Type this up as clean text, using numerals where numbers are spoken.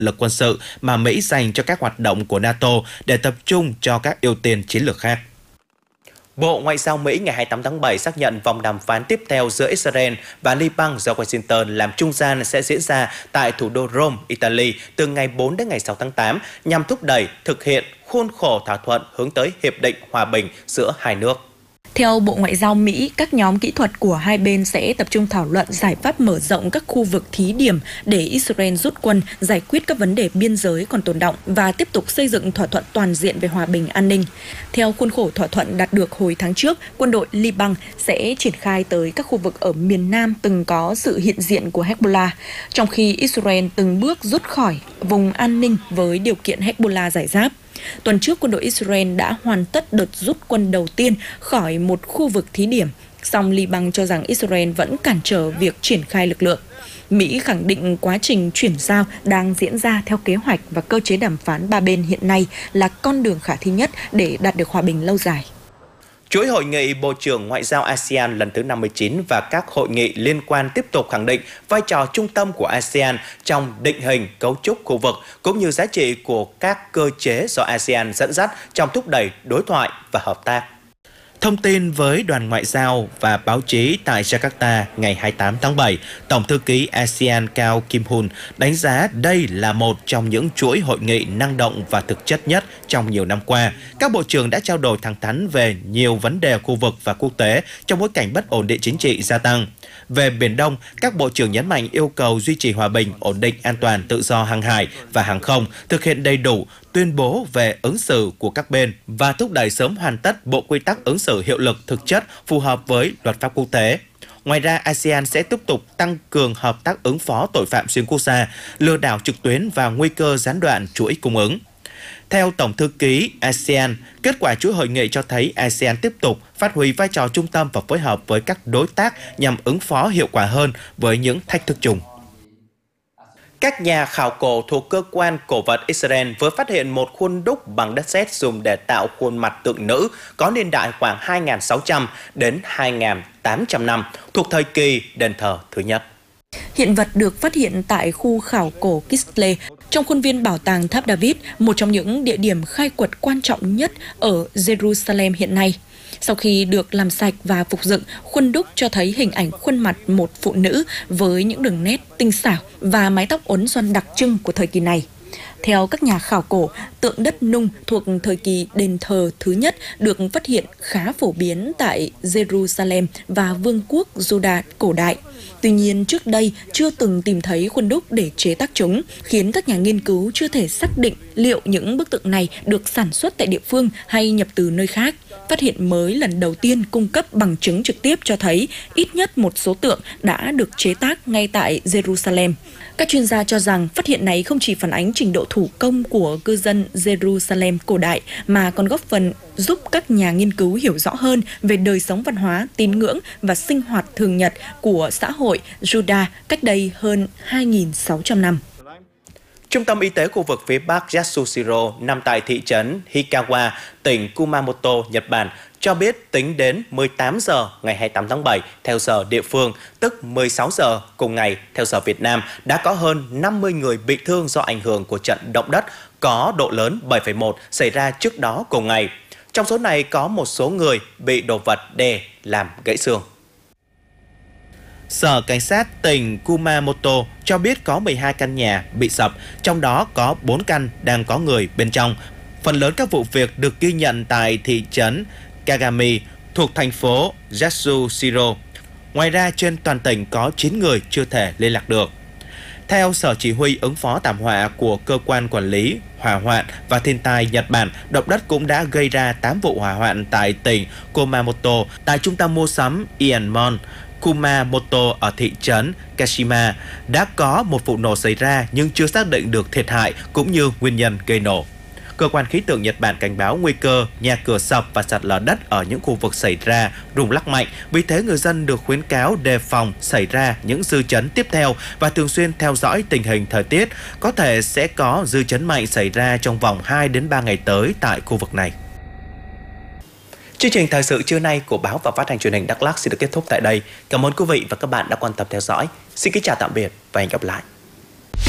lực quân sự mà Mỹ dành cho các hoạt động của NATO để tập trung cho các ưu tiên chiến lược khác. Bộ Ngoại giao Mỹ ngày 28 tháng 7 xác nhận vòng đàm phán tiếp theo giữa Israel và Liban do Washington làm trung gian sẽ diễn ra tại thủ đô Rome, Italy từ ngày 4 đến ngày 6 tháng 8 nhằm thúc đẩy thực hiện khuôn khổ thỏa thuận hướng tới Hiệp định Hòa bình giữa hai nước. Theo Bộ Ngoại giao Mỹ, các nhóm kỹ thuật của hai bên sẽ tập trung thảo luận giải pháp mở rộng các khu vực thí điểm để Israel rút quân, giải quyết các vấn đề biên giới còn tồn đọng và tiếp tục xây dựng thỏa thuận toàn diện về hòa bình an ninh. Theo khuôn khổ thỏa thuận đạt được hồi tháng trước, quân đội Liban sẽ triển khai tới các khu vực ở miền Nam từng có sự hiện diện của Hezbollah, trong khi Israel từng bước rút khỏi vùng an ninh với điều kiện Hezbollah giải giáp. Tuần trước, quân đội Israel đã hoàn tất đợt rút quân đầu tiên khỏi một khu vực thí điểm, song Liban cho rằng Israel vẫn cản trở việc triển khai lực lượng. Mỹ khẳng định quá trình chuyển giao đang diễn ra theo kế hoạch và cơ chế đàm phán ba bên hiện nay là con đường khả thi nhất để đạt được hòa bình lâu dài. Chuỗi hội nghị Bộ trưởng Ngoại giao ASEAN lần thứ 59 và các hội nghị liên quan tiếp tục khẳng định vai trò trung tâm của ASEAN trong định hình cấu trúc khu vực, cũng như giá trị của các cơ chế do ASEAN dẫn dắt trong thúc đẩy đối thoại và hợp tác. Thông tin với đoàn ngoại giao và báo chí tại Jakarta ngày 28 tháng 7, Tổng thư ký ASEAN Cao Kim Hun đánh giá đây là một trong những chuỗi hội nghị năng động và thực chất nhất trong nhiều năm qua. Các bộ trưởng đã trao đổi thẳng thắn về nhiều vấn đề khu vực và quốc tế trong bối cảnh bất ổn định chính trị gia tăng. Về Biển Đông, các bộ trưởng nhấn mạnh yêu cầu duy trì hòa bình, ổn định, an toàn, tự do hàng hải và hàng không, thực hiện đầy đủ tuyên bố về ứng xử của các bên và thúc đẩy sớm hoàn tất bộ quy tắc ứng xử hiệu lực thực chất phù hợp với luật pháp quốc tế. Ngoài ra, ASEAN sẽ tiếp tục tăng cường hợp tác ứng phó tội phạm xuyên quốc gia, lừa đảo trực tuyến và nguy cơ gián đoạn chuỗi cung ứng. Theo Tổng thư ký ASEAN, kết quả chuỗi hội nghị cho thấy ASEAN tiếp tục phát huy vai trò trung tâm và phối hợp với các đối tác nhằm ứng phó hiệu quả hơn với những thách thức chung. Các nhà khảo cổ thuộc cơ quan cổ vật Israel vừa phát hiện một khuôn đúc bằng đất sét dùng để tạo khuôn mặt tượng nữ có niên đại khoảng 2.600 đến 2.800 năm, thuộc thời kỳ đền thờ thứ nhất. Hiện vật được phát hiện tại khu khảo cổ Kisle, trong khuôn viên bảo tàng Tháp David, một trong những địa điểm khai quật quan trọng nhất ở Jerusalem hiện nay. Sau khi được làm sạch và phục dựng, khuôn đúc cho thấy hình ảnh khuôn mặt một phụ nữ với những đường nét tinh xảo và mái tóc uốn xoăn đặc trưng của thời kỳ này. Theo các nhà khảo cổ, tượng đất nung thuộc thời kỳ đền thờ thứ nhất được phát hiện khá phổ biến tại Jerusalem và Vương quốc Juda cổ đại. Tuy nhiên, trước đây chưa từng tìm thấy khuôn đúc để chế tác chúng, khiến các nhà nghiên cứu chưa thể xác định liệu những bức tượng này được sản xuất tại địa phương hay nhập từ nơi khác. Phát hiện mới lần đầu tiên cung cấp bằng chứng trực tiếp cho thấy ít nhất một số tượng đã được chế tác ngay tại Jerusalem. Các chuyên gia cho rằng phát hiện này không chỉ phản ánh trình độ thủ công của cư dân Jerusalem cổ đại mà còn góp phần giúp các nhà nghiên cứu hiểu rõ hơn về đời sống văn hóa, tín ngưỡng và sinh hoạt thường nhật của xã hội Juda cách đây hơn 2.600 năm. Trung tâm y tế khu vực phía Bắc Yasushiro nằm tại thị trấn Hikawa, tỉnh Kumamoto, Nhật Bản, cho biết tính đến 18 giờ ngày 28 tháng 7 theo giờ địa phương, tức 16 giờ cùng ngày theo giờ Việt Nam, đã có hơn 50 người bị thương do ảnh hưởng của trận động đất có độ lớn 7,1 xảy ra trước đó cùng ngày. Trong số này có một số người bị đồ vật đè làm gãy xương. Sở Cảnh sát tỉnh Kumamoto cho biết có 12 căn nhà bị sập, trong đó có 4 căn đang có người bên trong. Phần lớn các vụ việc được ghi nhận tại thị trấn Kagami thuộc thành phố Yasushiro. Ngoài ra, trên toàn tỉnh có 9 người chưa thể liên lạc được. Theo Sở Chỉ huy ứng phó thảm họa của Cơ quan Quản lý Hỏa hoạn và Thiên tai Nhật Bản, động đất cũng đã gây ra 8 vụ hỏa hoạn tại tỉnh Kumamoto, tại trung tâm mua sắm Ianmon, Kumamoto ở thị trấn Kashima. Đã có một vụ nổ xảy ra nhưng chưa xác định được thiệt hại cũng như nguyên nhân gây nổ. Cơ quan khí tượng Nhật Bản cảnh báo nguy cơ nhà cửa sập và sạt lở đất ở những khu vực xảy ra rung lắc mạnh. Vì thế, người dân được khuyến cáo đề phòng xảy ra những dư chấn tiếp theo và thường xuyên theo dõi tình hình thời tiết. Có thể sẽ có dư chấn mạnh xảy ra trong vòng 2 đến 3 ngày tới tại khu vực này. Chương trình thời sự trưa nay của báo và phát thanh truyền hình Đắk Lắk xin được kết thúc tại đây. Cảm ơn quý vị và các bạn đã quan tâm theo dõi. Xin kính chào tạm biệt và hẹn gặp lại.